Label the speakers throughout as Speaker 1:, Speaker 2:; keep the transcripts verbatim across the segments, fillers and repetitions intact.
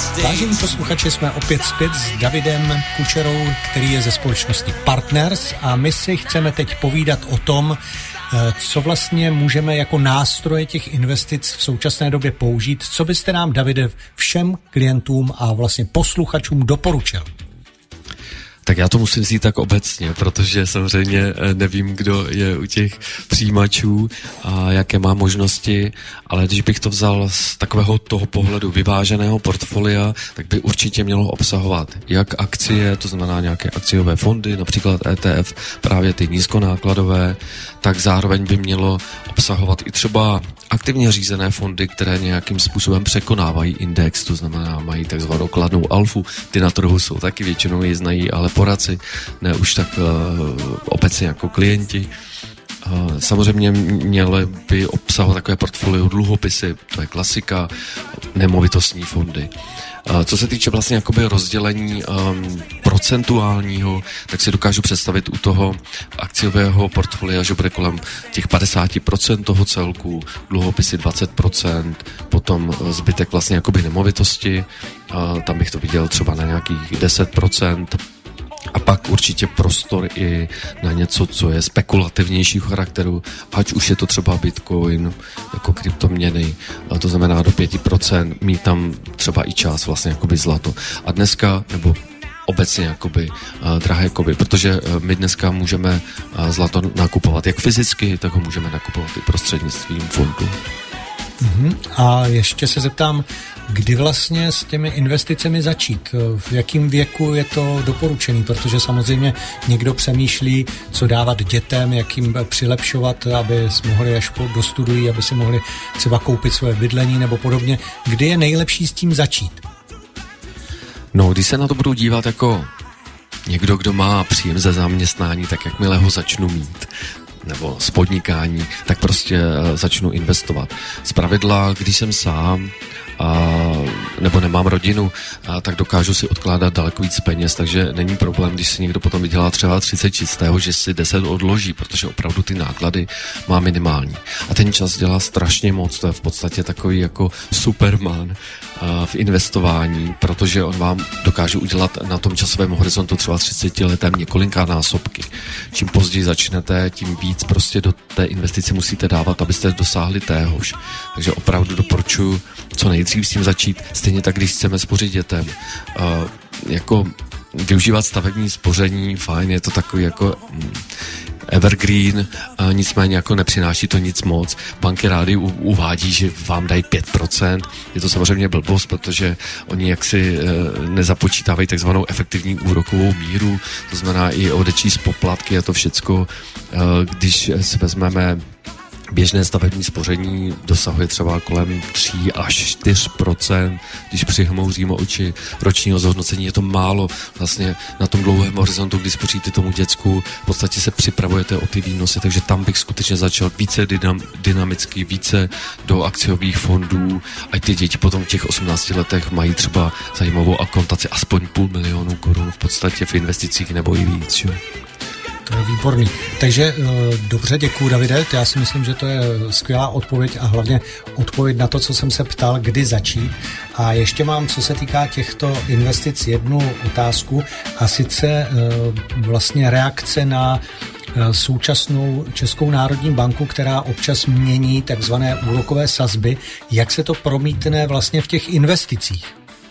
Speaker 1: Vážení posluchači, jsme opět zpět s Davidem Kučerou, který je ze společnosti Partners, a my si chceme teď povídat o tom, co vlastně můžeme jako nástroje těch investic v současné době použít. Co byste nám, Davide, všem klientům a vlastně posluchačům doporučil?
Speaker 2: Tak já to musím vzít tak obecně, protože samozřejmě nevím, kdo je u těch přijímačů a jaké má možnosti, ale když bych to vzal z takového toho pohledu vyváženého portfolia, tak by určitě mělo obsahovat jak akcie, to znamená nějaké akciové fondy, například E T F, právě ty nízkonákladové, tak zároveň by mělo obsahovat i třeba aktivně řízené fondy, které nějakým způsobem překonávají index, to znamená mají takzvanou kladnou alfu, ty na trhu jsou taky, většinou ji znají, ale poradci, ne už tak uh, obecně jako klienti. Uh, samozřejmě měly by obsahovat takové portfolio dluhopisy, to je klasika, nemovitostní fondy. Uh, co se týče vlastně jakoby rozdělení um, procentuálního, tak si dokážu představit u toho akciového portfolia, že bude kolem těch padesát procent toho celku, dluhopisy dvacet procent, potom zbytek vlastně jakoby nemovitosti, uh, tam bych to viděl třeba na nějakých deset procent, a pak určitě prostor i na něco, co je spekulativnějšího charakteru, ať už je to třeba Bitcoin, jako kryptoměny, to znamená do pět procent, mít tam třeba i část vlastně jakoby zlato. A dneska, nebo obecně jakoby uh, drahé kovy, protože uh, my dneska můžeme uh, zlato nakupovat jak fyzicky, tak ho můžeme nakupovat i prostřednictvím fondu.
Speaker 1: Mm-hmm. A ještě se zeptám, kdy vlastně s těmi investicemi začít? V jakém věku je to doporučený? Protože samozřejmě někdo přemýšlí, co dávat dětem, jak jim přilepšovat, aby mohli až dostudují, aby si mohli třeba koupit svoje bydlení nebo podobně. Kdy je nejlepší s tím začít?
Speaker 2: No, když se na to budu dívat jako někdo, kdo má příjem ze zaměstnání, tak jakmile ho začnu mít, nebo z podnikání, tak prostě uh, začnu investovat. Zpravidla, když jsem sám, a, nebo nemám rodinu, a, tak dokážu si odkládat daleko víc peněz, takže není problém, když si někdo potom vydělá třeba třicet čistého, že si deset odloží, protože opravdu ty náklady má minimální. A ten čas dělá strašně moc, to je v podstatě takový jako superman a, v investování, protože on vám dokáže udělat na tom časovém horizontu třeba třicet letem několika násobky. Čím později začnete, tím víc prostě do té investice musíte dávat, abyste dosáhli téhož. Takže opravdu doporučuji co nejdřív s tím začít, stejně tak, když chceme spořit dětem. Uh, jako využívat stavební spoření, fajn, je to takový jako mm, evergreen, a nicméně jako nepřináší to nic moc. Banky rády u, uvádí, že vám dají pět procent. Je to samozřejmě blbost, protože oni jaksi e, nezapočítávají takzvanou efektivní úrokovou míru, to znamená i odečíst poplatky a to všecko. E, když si vezmeme běžné stavební spoření, dosahuje třeba kolem tři až čtyři procenta, když přihmouříme oči ročního zhodnocení, je to málo. Vlastně na tom dlouhém horizontu, když spoříte tomu děcku, v podstatě se připravujete o ty výnosy, takže tam bych skutečně začal více dynam, dynamicky, více do akciových fondů, ať ty děti potom v těch osmnácti letech mají třeba zajímavou akontaci aspoň půl milionu korun v podstatě v investicích nebo i víc. Jo?
Speaker 1: To je výborný. Takže dobře, děkuju, Davide. Já si myslím, že to je skvělá odpověď a hlavně odpověď na to, co jsem se ptal, kdy začít. A ještě mám, co se týká těchto investic, jednu otázku, a sice vlastně reakce na současnou Českou národní banku, která občas mění takzvané úrokové sazby. Jak se to promítne vlastně v těch investicích?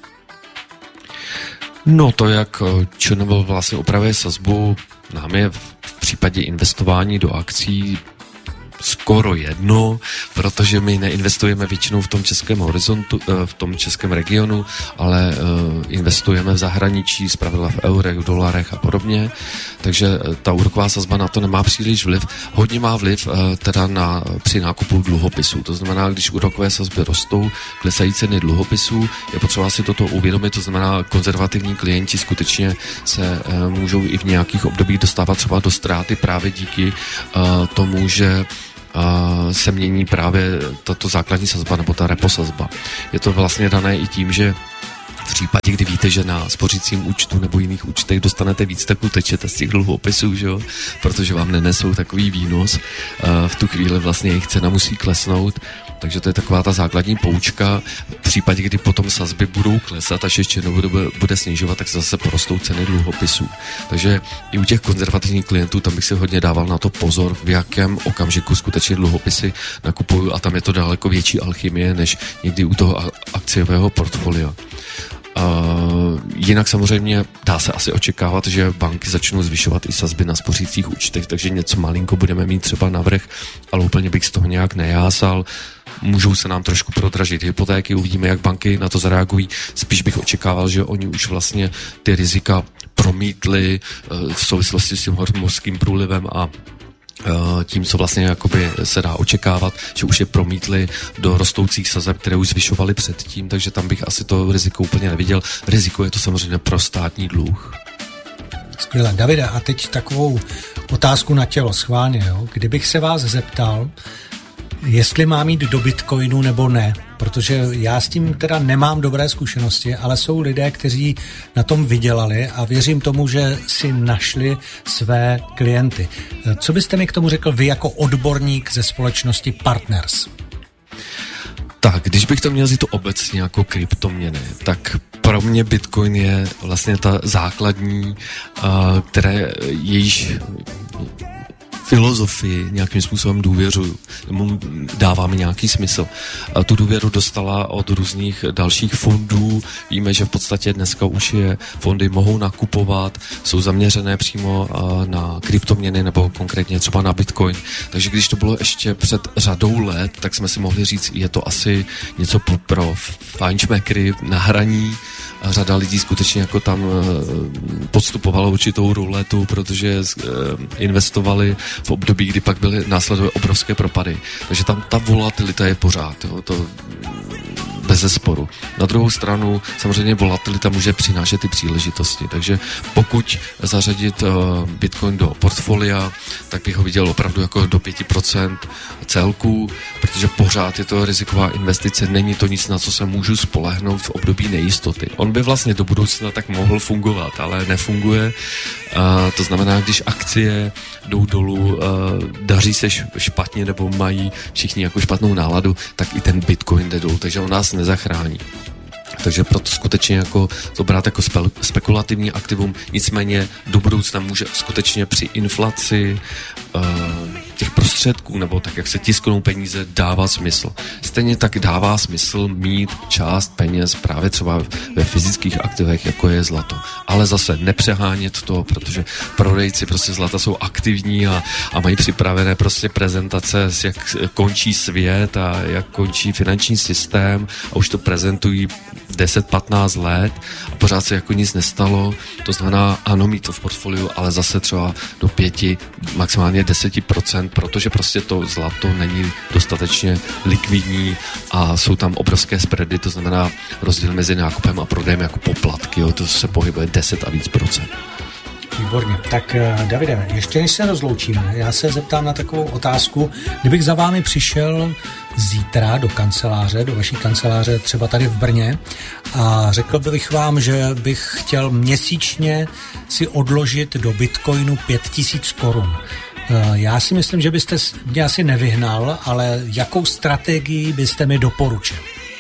Speaker 2: No to, jak ČNB vlastně upravuje sazbu, nám je v případě investování do akcí skoro jedno, protože my neinvestujeme většinou v tom českém horizontu, v tom českém regionu, ale investujeme v zahraničí, zpravidla v eurech, v dolarech a podobně, takže ta úroková sazba na to nemá příliš vliv. Hodně má vliv teda na, při nákupu dluhopisů, to znamená, když úrokové sazby rostou, klesají ceny dluhopisů, je potřeba si toto uvědomit, to znamená, konzervativní klienti skutečně se můžou i v nějakých obdobích dostávat třeba do ztráty právě díky tomu, že Uh, se mění právě tato základní sazba nebo ta repo sazba. Je to vlastně dané i tím, že V případě, kdy víte, že na spořícím účtu nebo jiných účtech dostanete víc, tak utečete z těch dluhopisů, že jo? Protože vám nenesou takový výnos. V tu chvíli vlastně jejich cena musí klesnout. Takže to je taková ta základní poučka. V případě, kdy potom sazby budou klesat, až ještě jednou bude, bude snižovat, tak zase porostou ceny dluhopisů. Takže i u těch konzervativních klientů tam bych si hodně dával na to pozor, v jakém okamžiku skutečně dluhopisy nakupuju, a tam je to daleko větší alchymie než někdy u toho akciového portfolia. Uh, jinak samozřejmě dá se asi očekávat, že banky začnou zvyšovat i sazby na spořících účtech, takže něco malinko budeme mít třeba navrch, ale úplně bych z toho nějak nejásal. Můžou se nám trošku prodražit hypotéky, uvidíme, jak banky na to zareagují. Spíš bych očekával, že oni už vlastně ty rizika promítli uh, v souvislosti s tím hormonským průlivem a tím, co vlastně jakoby se dá očekávat, že už je promítli do rostoucích sazeb, které už zvyšovali předtím, takže tam bych asi to riziko úplně neviděl. Riziko je to samozřejmě pro státní dluh.
Speaker 1: Skvěle. Davide, a teď takovou otázku na tělo, schválně, jo? Kdybych se vás zeptal, jestli mám jít do Bitcoinu nebo ne, protože já s tím teda nemám dobré zkušenosti, ale jsou lidé, kteří na tom vydělali a věřím tomu, že si našli své klienty. Co byste mi k tomu řekl vy jako odborník ze společnosti Partners?
Speaker 2: Tak, když bych to měl říct obecně jako kryptoměny, tak pro mě Bitcoin je vlastně ta základní, které jejíž filozofii nějakým způsobem důvěřuju, mu dává mi nějaký smysl. A tu důvěru dostala od různých dalších fondů. Víme, že v podstatě dneska už je fondy mohou nakupovat, jsou zaměřené přímo na kryptoměny nebo konkrétně třeba na Bitcoin. Takže když to bylo ještě před řadou let, tak jsme si mohli říct, je to asi něco pro fajnšmekry na hraní. A řada lidí skutečně jako tam podstupovala určitou ruletu, protože investovali v období, kdy pak byly následové obrovské propady. Takže tam ta volatilita je pořád, jo, to bezesporu. Na druhou stranu samozřejmě volatilita může přinášet i příležitosti, takže pokud zařadit uh, Bitcoin do portfolia, tak bych ho viděl opravdu jako do pět procent celku, protože pořád je to riziková investice, není to nic, na co se můžu spolehnout v období nejistoty. On by vlastně do budoucna tak mohl fungovat, ale nefunguje. Uh, to znamená, když akcie jdou dolů, uh, daří se špatně nebo mají všichni jako špatnou náladu, tak i ten Bitcoin jde dolů, takže on nás nezachrání. Takže proto skutečně jako to brát jako spe- spekulativní aktivum, nicméně do budoucna může skutečně při inflaci uh, těch prostředků, nebo tak, jak se tisknou peníze, dává smysl. Stejně tak dává smysl mít část peněz právě třeba ve fyzických aktivech, jako je zlato. Ale zase nepřehánět to, protože prodejci prostě zlata jsou aktivní a, a mají připravené prostě prezentace, jak končí svět a jak končí finanční systém a už to prezentují deset patnáct let a pořád se jako nic nestalo. To znamená, ano, mít to v portfoliu, ale zase třeba do pěti, maximálně deset procent, protože prostě to zlato není dostatečně likvidní a jsou tam obrovské spready, to znamená rozdíl mezi nákupem a prodejem jako poplatky, jo, to se pohybuje deset a víc procent.
Speaker 1: Výborně. Tak Davide, ještě než se rozloučíme, já se zeptám na takovou otázku. Kdybych za vámi přišel zítra do kanceláře, do vaší kanceláře třeba tady v Brně a řekl bych vám, že bych chtěl měsíčně si odložit do Bitcoinu pět tisíc korun. Já si myslím, že byste mě asi nevyhnal, ale jakou strategii byste mi doporučil?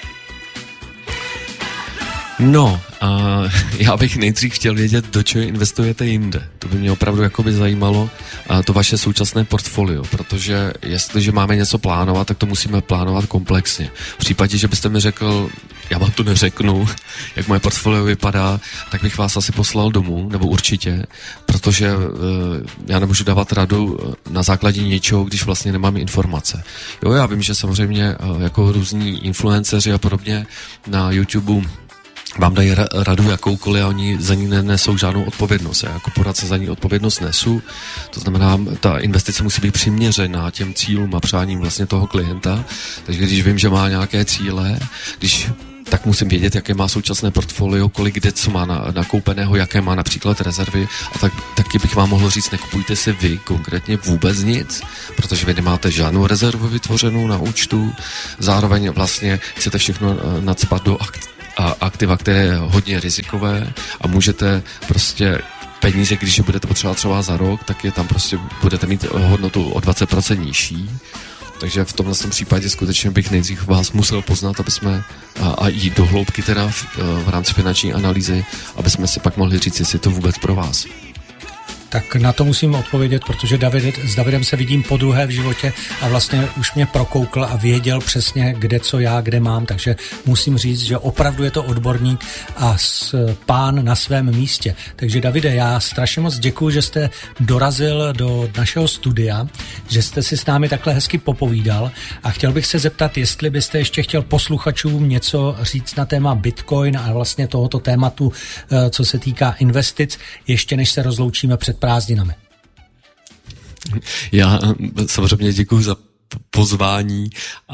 Speaker 2: No, a já bych nejdřív chtěl vědět, do čeho investujete jinde. To by mě opravdu jakoby zajímalo, a to vaše současné portfolio, protože jestliže máme něco plánovat, tak to musíme plánovat komplexně. V případě, že byste mi řekl, já vám to neřeknu, jak moje portfolio vypadá, tak bych vás asi poslal domů, nebo určitě, protože uh, já nemůžu dávat radu na základě něčeho, když vlastně nemám informace. Jo, já vím, že samozřejmě uh, jako různí influenceři a podobně na YouTube vám dají radu jakoukoliv a oni za ní nenesou žádnou odpovědnost. Já jako poradce za ní odpovědnost nesu. To znamená, ta investice musí být přiměřená těm cílům a přáním vlastně toho klienta. Takže když vím, že má nějaké cíle, když tak musím vědět, jaké má současné portfolio, kolik kde co má na, nakoupeného, jaké má například rezervy a tak, taky bych vám mohl říct, nekupujte si vy konkrétně vůbec nic, protože vy nemáte žádnou rezervu vytvořenou na účtu, zároveň vlastně chcete všechno nacpat do akt, a aktiv aktiva, které je hodně rizikové a můžete prostě peníze, když je budete potřebovat třeba za rok, tak je tam prostě budete mít hodnotu o dvacet procent nižší. Takže v tomhle případě skutečně bych nejdřív vás musel poznat, aby jsme a, a jít do hloubky teda v, v rámci finanční analýzy, aby jsme si pak mohli říct, jestli je to vůbec pro vás.
Speaker 1: Tak na to musím odpovědět, protože David, s Davidem se vidím po druhé v životě a vlastně už mě prokoukl a věděl přesně, kde co já, kde mám, takže musím říct, že opravdu je to odborník a pán na svém místě. Takže Davide, já strašně moc děkuju, že jste dorazil do našeho studia, že jste si s námi takhle hezky popovídal a chtěl bych se zeptat, jestli byste ještě chtěl posluchačům něco říct na téma Bitcoin a vlastně tohoto tématu, co se týká investic, ještě než se rozloučíme před prázdninami.
Speaker 2: Já samozřejmě děkuji za pozvání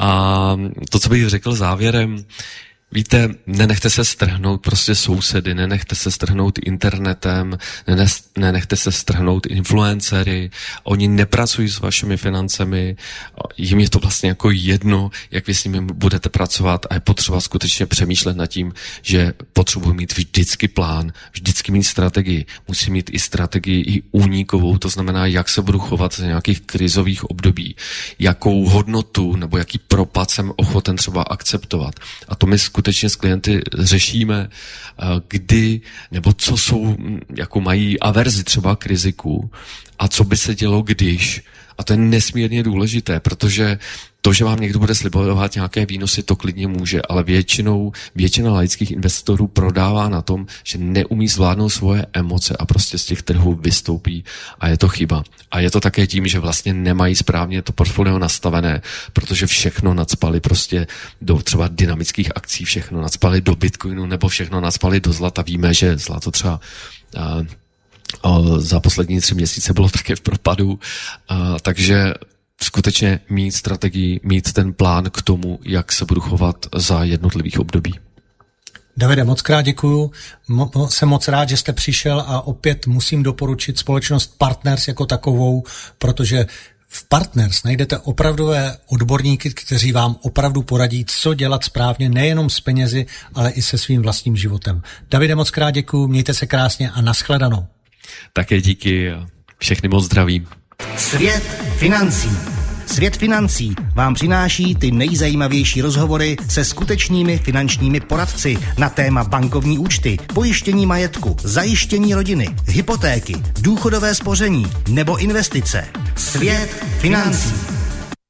Speaker 2: a to, co bych řekl závěrem, víte, nenechte se strhnout prostě sousedy, nenechte se strhnout internetem, nenechte se strhnout influencery, oni nepracují s vašimi financemi, jim je to vlastně jako jedno, jak vy s nimi budete pracovat a je potřeba skutečně přemýšlet nad tím, že potřebuji mít vždycky plán, vždycky mít strategii, musím mít i strategii i únikovou, to znamená, jak se budu chovat z nějakých krizových období, jakou hodnotu nebo jaký propad jsem ochoten třeba akceptovat. A to my skutečně s klienty řešíme, kdy, nebo co jsou, jako mají averzi třeba k riziku a co by se dělo, když. A to je nesmírně důležité, protože to, že vám někdo bude slibovat nějaké výnosy, to klidně může, ale většinou, většina laických investorů prodává na tom, že neumí zvládnout svoje emoce a prostě z těch trhů vystoupí a je to chyba. A je to také tím, že vlastně nemají správně to portfolio nastavené, protože všechno nacpali prostě do třeba dynamických akcí, všechno nacpali do Bitcoinu nebo všechno nacpali do zlata. Víme, že zlato třeba a, a za poslední tři měsíce bylo také v propadu, a, takže skutečně mít strategii, mít ten plán k tomu, jak se budu chovat za jednotlivých období.
Speaker 1: Davide, moc krát děkuju. Mo- jsem moc rád, že jste přišel a opět musím doporučit společnost Partners jako takovou, protože v Partners najdete opravdové odborníky, kteří vám opravdu poradí, co dělat správně, nejenom s penězi, ale i se svým vlastním životem. Davide, moc krát děkuju, mějte se krásně a nashledanou.
Speaker 2: Také díky a všechny moc zdravím.
Speaker 3: Svět financí. Svět financí vám přináší ty nejzajímavější rozhovory se skutečnými finančními poradci na téma bankovní účty, pojištění majetku, zajištění rodiny, hypotéky, důchodové spoření nebo investice. Svět financí.